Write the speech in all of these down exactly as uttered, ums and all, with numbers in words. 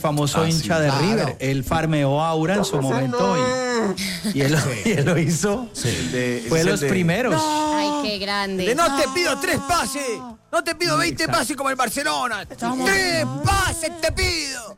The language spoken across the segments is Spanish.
famoso Ah, hincha sí, de claro. River. Él farmeó a Aura en su momento y, y, él, y él lo hizo. Sí. De- Fue de es el los de- primeros. Ay, qué grande. De no te pido tres pases, no te pido veinte Exacto. pases como el Barcelona. Tres pases te pido.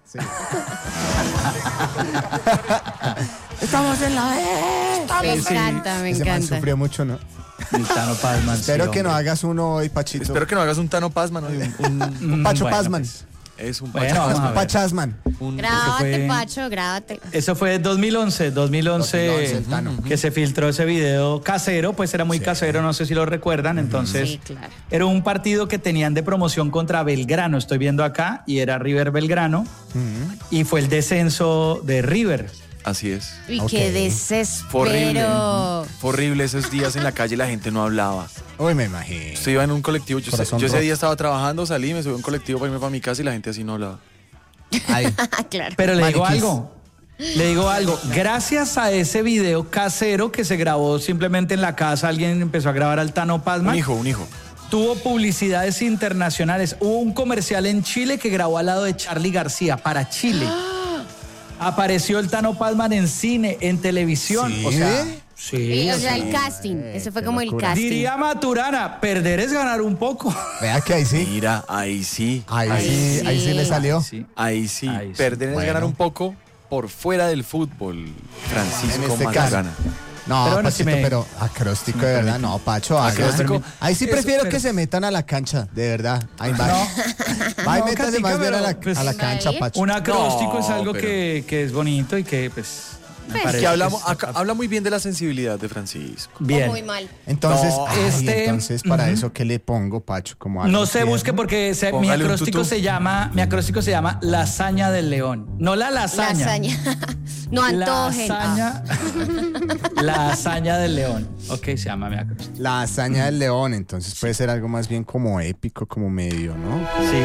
Estamos en la E. Me encanta, me Ese man encanta. sufrió mucho, ¿no? Miltano Pazman. Espero sí, que no hombre. hagas uno hoy, Pachito. Espero que no hagas un Tano Pazman, ¿no? un, un- Un Pacho Bueno, Pazman. pues, es un Bueno, Pacho vamos a Pazman. ver. Pachasman. Un- Grábate, fue- Pacho, grábate. Eso fue dos mil once, dos mil once, dos mil once, el Tano. que se filtró ese video casero, pues era muy casero, no sé si lo recuerdan, entonces Sí, claro. era un partido que tenían de promoción contra Belgrano, estoy viendo acá, y era River Belgrano, y fue el descenso de River. Así es. Uy, Ok. qué Fue horrible. desespero. Fue horrible esos días en la calle, la gente no hablaba. Uy, me imagino. Yo iba en un colectivo, yo, Corazón yo ese roto. día estaba trabajando, salí, me subí a un colectivo para irme para mi casa y la gente así no hablaba. Ay, Claro. Pero le digo Maniquís. algo, le digo algo, gracias a ese video casero que se grabó simplemente en la casa, alguien empezó a grabar al Tano Un Pazman, hijo, un hijo. tuvo publicidades internacionales, hubo un comercial en Chile que grabó al lado de Charly García para Chile. Apareció el Tano Pazman en cine, en televisión. ¿Sí? O sea, Sí, sí. o sea, el casting. Ese fue qué como el locura. casting. Diría Maturana, perder es ganar un poco. vea que ahí sí. Mira, ahí sí. Ahí Ahí sí, sí. ahí sí le salió. Sí. Ahí sí. Ahí sí. Perder es Bueno. ganar un poco por fuera del fútbol. Francisco En este Maturana. No, Pero bueno, Pachito, si me- pero acróstico de verdad, no, Pacho, haga. Acróstico. Ahí sí Eso, prefiero pero- que se metan a la cancha, de verdad. Ahí va. Va y No, métase Katica, más bien a la, pero, pues, a la ¿va a cancha, ir? Pacho. Un acróstico No, es algo pero- que, que es bonito y que pues... me Pues, parece Que hablamos, es- acá- habla muy bien de la sensibilidad de Francisco. Bien. Muy mal. Entonces, No, ay, este- entonces para Ujú. eso, ¿qué le pongo, Pacho? Como algo No se tierno. busque porque se- mi Póngale un acróstico tutú. se llama, mi acróstico se llama Lasaña del León. No la lasaña. Lasaña. No antojen. Lasaña. La hazaña del león. Ok, se llama mi acróstico. La hazaña del león, entonces puede ser algo más bien como épico, como medio, ¿no? Sí.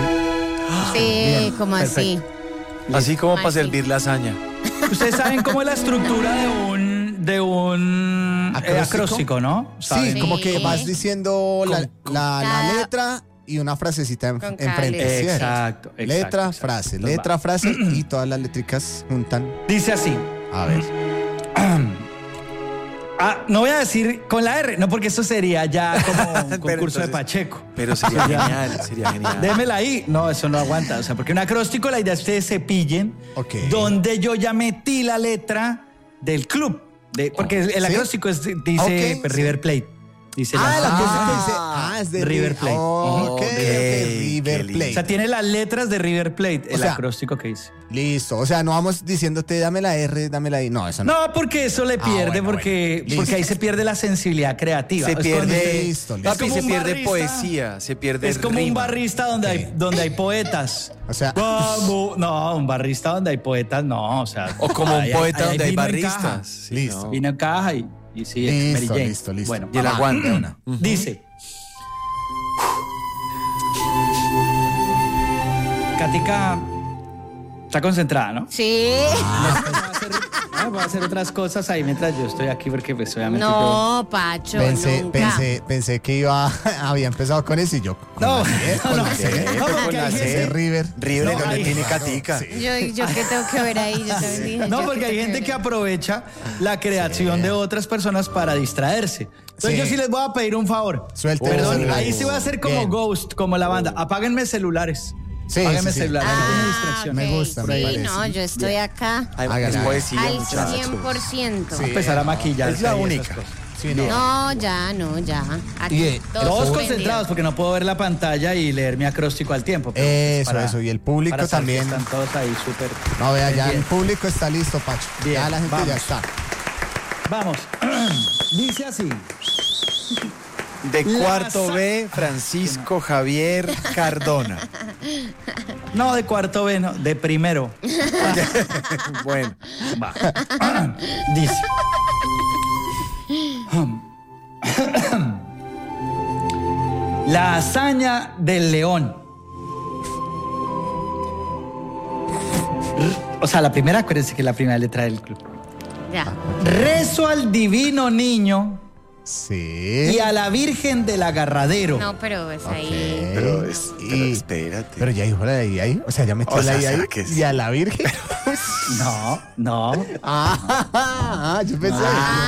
Sí, como así. Así como Ay, para sí. servir lasaña. Ustedes saben cómo es la estructura de un de un eh, ¿Acróstico? acróstico, ¿no? Sí, ¿Saben? como que Sí. vas diciendo la, Con- la- la Cada- letra y una frasecita en- Con cada enfrente. letra. ¿cierto? Exacto, exacto, Letra, exacto. frase, Entonces letra, va. frase y todas las letricas juntan. Dice así. A ver. Ah, no voy a decir con la R, no, porque eso sería ya como un Pero concurso de entonces- Pacheco. Pero sería genial, sería genial. Démela ahí. No, eso no aguanta. O sea, porque un acróstico, la idea es que ustedes se pillen Ok. donde yo ya metí la letra del club. De, porque el ¿Sí? acróstico es- dice Ok, pues, sí. River Plate. Dice Ah, la la hazaña. cosa que dice. Ah, es de River Plate. Oh, ok, Ok, ok, qué River lindo. Plate. O sea, tiene las letras de River Plate, el O sea, acróstico que dice. Listo. O sea, no vamos diciéndote dame la R, dame la I. No, eso no. No, porque eso le Ah, pierde, bueno, porque, bueno. porque ahí Listo. se pierde la sensibilidad creativa. Se Es pierde, cuando- Listo, listo. papi, como se un pierde barrista. poesía, se pierde Es como un rima. barrista donde, hay, Ok. donde hay poetas. O sea- Vamos. No, un barrista donde hay poetas, no. O sea, O como un ahí- poeta ahí donde hay vino en caja. barristas. Sí, Listo. no. Vino en caja y, y sí, es Listo, Mary Jane. listo, listo. Bueno, Y el va. aguante una. Dice. Katica está concentrada, ¿no? Sí. Ah, voy a hacer, ah, voy a hacer otras cosas ahí mientras yo estoy aquí porque pues obviamente yo- No, Pacho, Pensé, nunca. pensé, pensé que iba, había empezado con eso y yo. con No, la C, con no, la C, no, con porque la hay C, gente- River. River No, donde hay- tiene claro, catica. sí. Yo, yo qué tengo que ver ahí, yo también dije. No, yo porque qué hay tengo gente ver que ahí. aprovecha la creación de otras personas para distraerse. Entonces Sí. yo sí les voy a pedir un favor. Suelte Perdón, los celulares. ahí sí voy a hacer como Bien. Ghost, como la banda. Apáguenme celulares. Sí, Apáguenme sí, sí. celulares. no tiene Ah, distracción. Me ok, gusta, me sí, parece. no, yo estoy acá Ay, Hágale, es hágale. poesía, al muchachos. cien por ciento. Sí. Empezar a maquillar. Es la única. Sí, no. No, ya, no, ya. Aquí, Y, eh, todos Todos suspendidos. concentrados porque no puedo ver la pantalla y leer mi acróstico al tiempo. pero pues Eso, eso, y el público para saber que también. Están todos ahí súper. No, vea, ya el Bien. público está listo, Pacho. Bien, ya la gente vamos. ya está. Vamos. Dice así. De La cuarto sa- B, Francisco Javier Cardona. No, de cuarto B, no, de primero. Bueno, Va. Dice. La hazaña del león. O sea, la primera, acuérdense que es la primera letra del club. Ya. Rezo al divino niño, Sí. y a la Virgen del Agarradero. No, pero es ahí. Ok. Pero, es, pero Y- espérate. Pero ya dijo la de ahí, ahí. O sea, ya metió O sea, la de ¿será ahí. que sí? Y a la Virgen. No, no. ah, ah, yo pensé.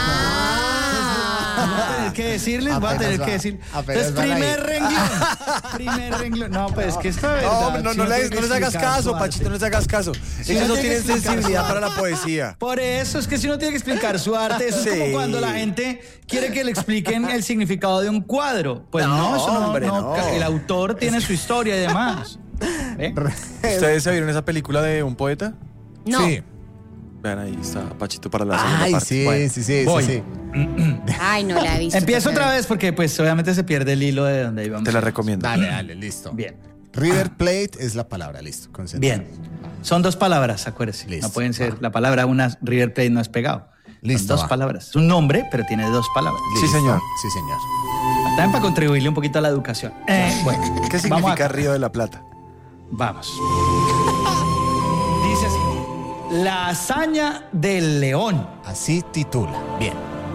Voy a tener que decirles, voy a Apenas tener va, que decir. apenas Entonces, van ahí. primer renglón. Primer renglón. No, pues es que esto es No, verdad. hombre, no, sí no, uno le- tiene no que les hagas explicar caso, su arte. Pachito, no les hagas caso. uno Ellos no tiene que tienen explicar sensibilidad su para la poesía. Por eso es que si uno tiene que explicar su arte, eso es Sí. como cuando la gente quiere que le expliquen el significado de un cuadro. Pues no, No, eso no, hombre, no, no. El autor tiene su historia y demás. ¿Eh? ¿Ustedes se vieron esa película de un poeta? No. Sí. Vean, ahí está Pachito para la segunda Ay, parte. sí, Bueno, sí, sí, voy. sí, sí. Ay, no la he visto. Empiezo qué otra feo. vez porque pues obviamente se pierde el hilo de donde íbamos. Te la recomiendo. Dale, dale, listo. Bien. River Plate es la palabra, listo. concentrado. Bien. Son dos palabras, acuérdense. Listo. No pueden ser la palabra una River Plate no es pegado. Listo, Son dos va. palabras. Es un nombre, pero tiene dos palabras. Sí, Listo. señor. Sí, señor. También para contribuirle un poquito a la educación. Eh, bueno, ¿Qué vamos significa acá. Río de la Plata? Vamos. Dice así. La hazaña del león. Así titula. Bien.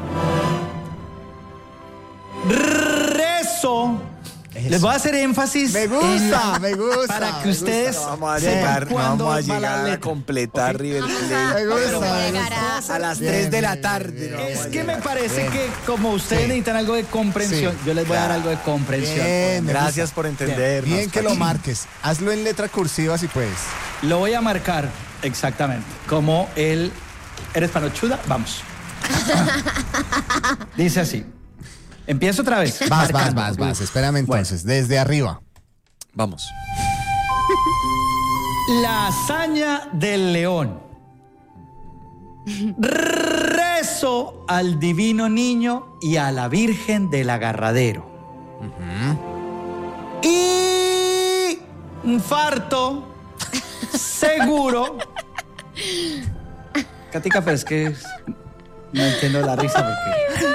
Rezo. Eso. Les voy a hacer énfasis. Me gusta, en la- me gusta, Para que me ustedes No vamos a sepan llegar, no cuándo vamos a va la llegar a letra. completar Ok. River Vamos Plate. a- Me gusta, pero me llegar gusta. a- A las Bien, tres de la bien, tarde. bien, no bien. Es vamos a que me llegar. parece Bien. que como ustedes Sí. necesitan algo de comprensión, Sí. yo les voy a dar Claro. algo de comprensión. Bien, me Gracias por entender. Bien que lo marques. Hazlo en letra cursiva si puedes. Lo voy a marcar exactamente como el... ¿Eres panochuda? Vamos. Dice así. Empiezo otra vez. Vas, vas, marcando. vas, vas. Espérame Bueno. entonces. Desde arriba. Vamos. La hazaña del león. Rezo al divino niño y a la Virgen del Agarradero. Y infarto seguro. Katica, pero es que no entiendo la risa porque.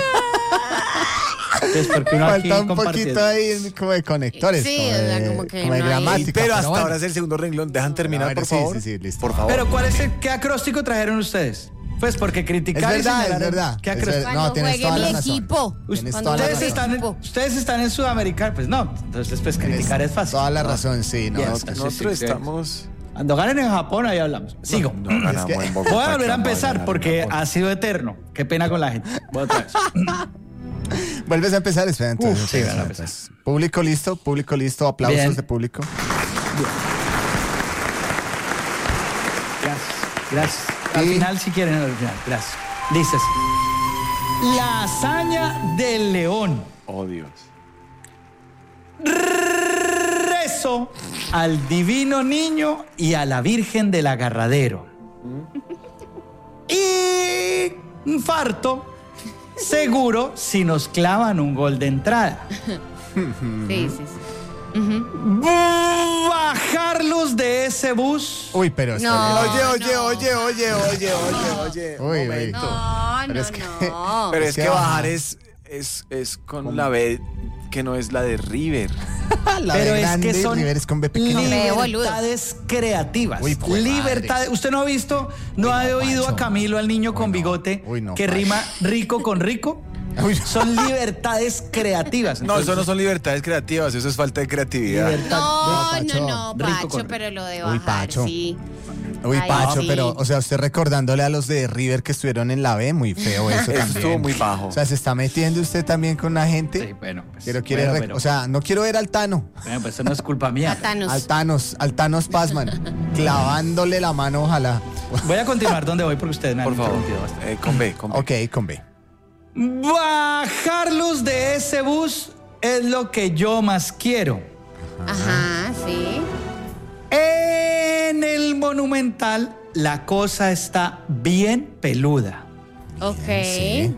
Es porque uno aquí Falta un compartiendo. poquito ahí como de conectores. Sí, como o sea, de, como que como de no hay- gramática. Pero hasta bueno. ahora es el segundo renglón. ¿Dejan terminar, Bueno, por sí, favor? sí, sí, listo. Por favor. Pero ¿cuál es el, ¿qué acróstico trajeron ustedes? Pues porque Es criticar y verdad, es señalar- verdad. ¿Qué Es acróstico? verdad. Cuando No, tienes juegue toda la mi razón. equipo. Tienes Cuando toda la Ustedes juegue mi están, en, equipo. ustedes están en Sudamericana, pues no. Entonces, pues criticar es fácil. Toda la ¿no? razón, sí. No, Bien. es que- Sí, Nosotros sí, sí. estamos... Cuando ganen en Japón, ahí hablamos. Sigo. No ganamos que- en Bogotá. Voy a volver que a vamos empezar ganar en porque Japón. ha sido eterno. Qué pena con la gente. Voy otra vez. Vuelves a empezar, espera, entonces. Uf, sí, espera, van a espera, empezar. espera. Público listo, público listo, aplausos Bien. de público. Gracias. Gracias. Al Y- final, si quieren, al final. Gracias. Dice así. La hazaña del león. Oh, Dios. Rezo al divino niño y a la Virgen del Agarradero. Y infarto seguro si nos clavan un gol de entrada. Sí, sí, sí. Bajarlos de ese bus. Uy, pero No. Oye, oye, no. oye, oye, oye, oye, oye. un Uy, uy. momento. No, Pero no, es que- no. Pero Es es que que bajar. bajar es, es, es con la B que no es la de River. La Pero B es grande que y son River es con B pequeña. Ve, boludo. libertades creativas. Uy, pues, libertades. ¿Usted no ha visto, no Uy, ha no, oído Pacho. a Camilo, al niño Uy, con no. bigote, Uy, no, que Pacho. rima rico con rico? Uy. Son libertades creativas. No, eso no Entonces, son libertades creativas, eso es falta de creatividad. libertad- No, Pacho. no, no, Rico Pacho, con- pero lo de Uy, bajar, Pacho. sí. Uy, Ay, Pacho, sí. pero, o sea, usted recordándole a los de River que estuvieron en la B, muy feo eso Eso también. estuvo muy bajo. O sea, se está metiendo usted también con la gente. Sí, bueno, pues, Pero quiere, bueno, rec- pero- o sea, no quiero ver al Tano. bueno, pues eso no es culpa mía. Tatanos. Al Thanos, al Thanos Pazman, clavándole la mano, ojalá. Voy a continuar donde voy porque ustedes me han Por favor. interrumpido bastante. Eh, con B, con B. Ok, con B. Bajarlos de ese bus es lo que yo más quiero. Ajá, sí. En el Monumental la cosa está bien peluda. Ok. Sí.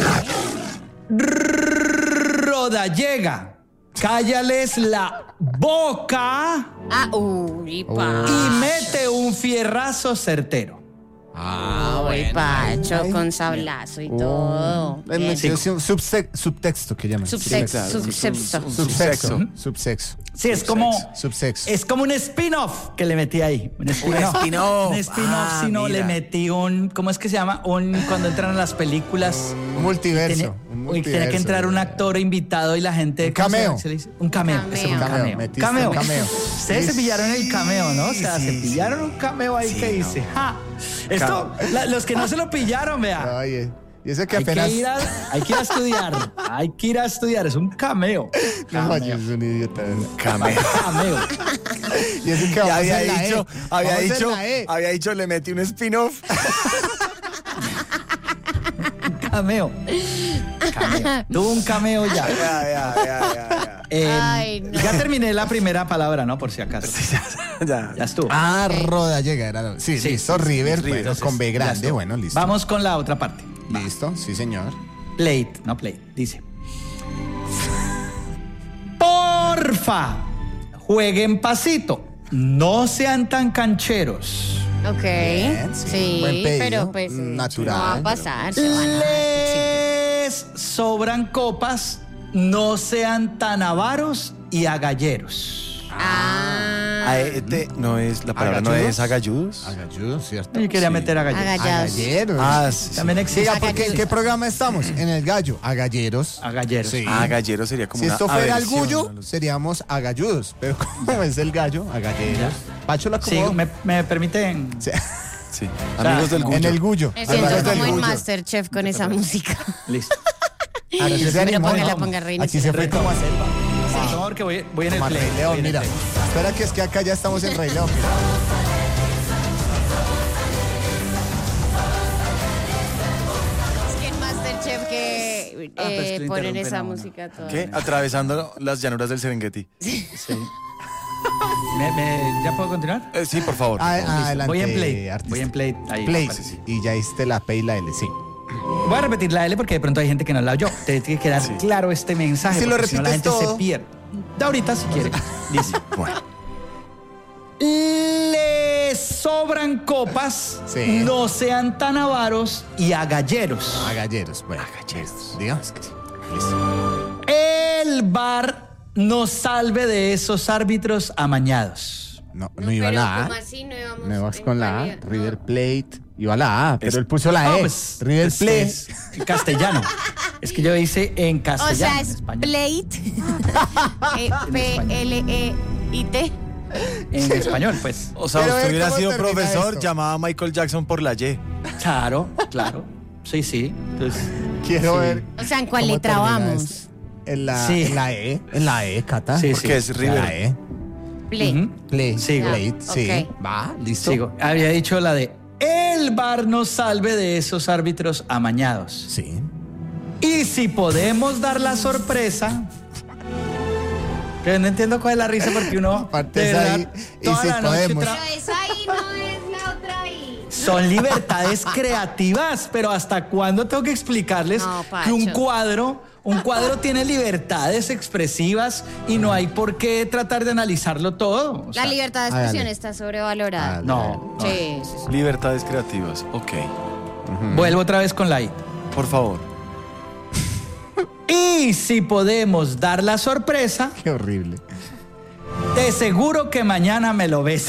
Rodallega, cállales la boca Ah, uy, Oh. Pacho. y mete un fierrazo certero. Ah, Uy, Pacho, Ay. con sablazo y todo. Le Bien. metió un subse- subtexto que llaman. Subsexo, claro, subsexo. un- un- Subsexo. subsexo. Subsexo. Sí, es como Subsexo. es como un spin-off que le metí ahí. Un spin-off. spin-off. Un spin-off, Ah, si no mira. le metí un, ¿cómo es que se llama? Un cuando entran a las películas. Un multiverso. Tiene- Un Uy, tiene que entrar un actor invitado y la gente... Un ¿cómo se- cameo. se le dice? Un cameo. Cameo. ese es un Cameo, cameo. metiste Cameo. un cameo. Ustedes se pillaron el cameo, ¿no? O sea, Sí, se sí. pillaron un cameo ahí Sí, que no. dice, ¡ja! Esto, la- los que no se lo pillaron, vea. Oye, y eso que Hay apenas... que, ir a, hay que ir a estudiar. Hay que ir a estudiar. Es un cameo. No, Cameo. yo soy un idiota. ¿verdad? Cameo. Cameo. Y eso que Ya vamos había en la E. dicho, había Vamos en dicho, la E. había dicho, le metí un spin-off. Cameo. Cameo. Tuvo un cameo ya. Ya, ya, ya, ya, ya. Eh, Ay, no. Ya terminé la primera palabra, ¿no? Por si acaso. Ya. Ya estuvo. Ah, Roda llega. Era... Sí, Sí, listo, sí, sí, River, River. bueno, Entonces, con B ya grande, estuvo. bueno, listo. Vamos con la otra parte. Listo, sí, señor. Plate, no plate. Dice. Porfa, jueguen pasito. No sean tan cancheros. Ok. Bien, sí. sí, Buen pedido. pero pues eh, Natural. no va a pasar. se van a- Les sobran copas. No sean tan avaros y agalleros. Ah, Aete no es, la palabra no ¿Agalludos? es agalludos. Agalludo, ¿cierto? Yo quería Sí. meter agalleros. Agallados. Agalleros. Ah, sí, sí. También existe. Diga, ¿por qué, ¿en Agalleros. qué programa estamos? En el gallo. Agalleros. Agalleros. Sí. Ah, gallero sería como Si una esto fuera el aversión gullo, a los- seríamos agalludos. Pero como es el gallo, agalleros. Pacho la Sí, acomodó. me, me permiten. Sí. Sí, sea, amigos del gullo. En el gullo. Me siento Agalleros del como en gullo. Masterchef con esa música. Listo. Ahora sí se Pero animó, póngala, ¿no? ponga reina. Aquí se fue como a selva. Sí, no, porque voy, voy en el Como a play. Rey León, voy en el mira. play. Espera que es que acá ya estamos en Rey León. mira. Es que en Masterchef que Ah, pues que eh, le ponen interrumpen esa a uno. música toda. ¿Qué? Atravesando las llanuras del Serengeti. Sí. ¿Me- me- ¿Ya puedo continuar? Eh, sí, por favor. Ah, por favor. adelante, Voy en play. artista. Voy en play. Ahí. Play. aparece. Y ya hiciste la P y la L, sí. Voy a repetir la L porque de pronto hay gente que no la oyó. Te tiene que quedar Sí. claro este mensaje. Si lo porque si no, la repites gente todo. se pierde. De ahorita si quiere. Dice. Bueno. Les sobran copas. Sí. No sean tan avaros y agalleros. Agalleros. Bueno, agalleros. Digamos que sí. Listo. El bar nos salve de esos árbitros amañados. No, no iba pero la A. ¿cómo así? No íbamos Me vas en con la A. realidad. River Plate. Iba la A, pero Es- él puso la No, E. pues, River es- Plate. es castellano. Es que yo hice en O castellano. sea, en es español. plate. eh, P L E I T. En español, pues. O sea, Pero usted ve hubiera cómo sido termina profesor, esto. llamaba a Michael Jackson por la Y. Claro, claro. Sí, sí. Entonces, Quiero Sí. ver. O sea, ¿en cuál cómo letra termina vamos? esto. En la, Sí. en la E. En la E, Cata. Sí, Porque es River. La E. Play. ujú. Play. Sigo. Plate. Sí. Ok. Va, listo. Sigo. Había dicho la de el bar nos salve de esos árbitros amañados. Sí. Y si podemos dar la sorpresa. Pero no entiendo cuál es la risa porque uno. Aparte de es verdad, ahí, y toda si la noche podemos. tra- Pero esa ahí no es la otra ahí. Son libertades creativas, pero ¿hasta cuándo tengo que explicarles No, que un Pacho. cuadro, un cuadro tiene libertades expresivas y no hay por qué tratar de analizarlo todo? O La sea, libertad de expresión hágale. está sobrevalorada. Hágale. No, no. Sí, sí, sí. Libertades creativas. Ok. Vuelvo otra vez con la I. Por favor. Y si podemos dar la sorpresa, Qué horrible. te seguro que mañana me lo ves.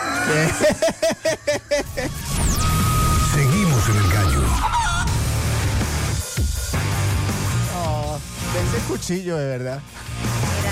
Seguimos en el gallo. Oh, ese cuchillo, de verdad.